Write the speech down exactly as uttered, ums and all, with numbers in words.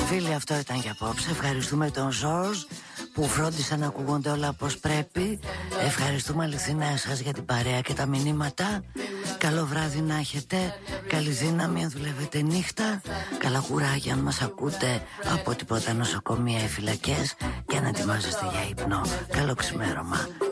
Φίλοι, αυτό ήταν για απόψε. Ευχαριστούμε τον Ζορζ που φρόντισε να ακούγονται όλα όπως πρέπει. Ευχαριστούμε αληθινά εσάς για την παρέα και τα μηνύματα. Καλό βράδυ να έχετε. Καλή δύναμη αν δουλεύετε νύχτα. Καλά κουράγια αν μας ακούτε από τίποτα νοσοκομεία ή φυλακές. Και να ετοιμάζεστε για ύπνο. Καλό ξημέρωμα.